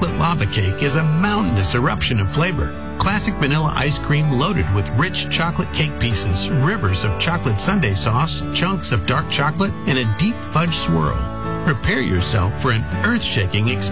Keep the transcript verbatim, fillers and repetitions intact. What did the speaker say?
chocolate lava cake is a mountainous eruption of flavor. Classic vanilla ice cream loaded with rich chocolate cake pieces, rivers of chocolate sundae sauce, chunks of dark chocolate, and a deep fudge swirl. Prepare yourself for an earth-shaking experience.